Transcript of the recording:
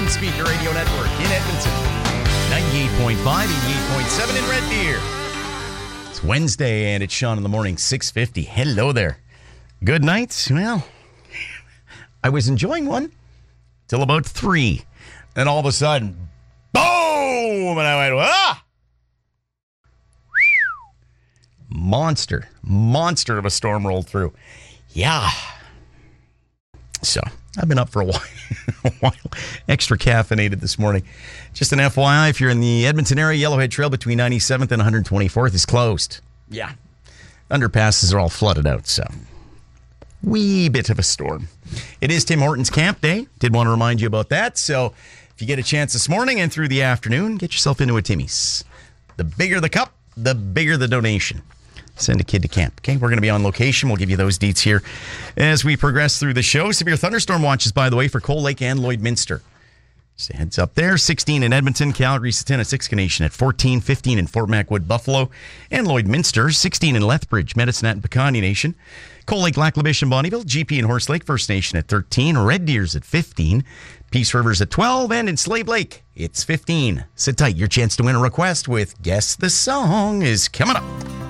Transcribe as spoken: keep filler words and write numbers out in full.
Morning Speaker Radio Network in Edmonton. ninety-eight point five, eighty-eight point seven in Red Deer. It's Wednesday and it's Sean in the Morning, six fifty. Hello there. Good night. Well, I was enjoying one till about three. Then all of a sudden, boom! And I went, ah! Monster, monster of a storm rolled through. Yeah. So, I've been up for a while. a while. Extra caffeinated this morning. Just an F Y I, if you're in the Edmonton area, Yellowhead Trail between ninety-seventh and one hundred twenty-fourth is closed. Yeah. Underpasses are all flooded out, so wee bit of a storm. It is Tim Hortons Camp Day. Did want to remind you about that. So, if you get a chance this morning and through the afternoon, get yourself into a Timmy's. The bigger the cup, the bigger the donation. Send a kid to camp. Okay, we're going to be on location. We'll give you those deets here as we progress through the show. Severe thunderstorm watches, by the way, for Cold Lake and Lloydminster. Just a heads up there. sixteen in Edmonton, Calgary, Satana, Siksika at fourteen, fifteen in Fort Macwood, Buffalo, and Lloydminster, sixteen in Lethbridge, Medicine and Piikani Nation. Cold Lake, Lac-La-Biche, and Bonnyville, G P and Horse Lake First Nation at thirteen, Red Deer's at fifteen, Peace River's at twelve, and in Slave Lake, it's fifteen. Sit tight. Your chance to win a request with Guess the Song is coming up.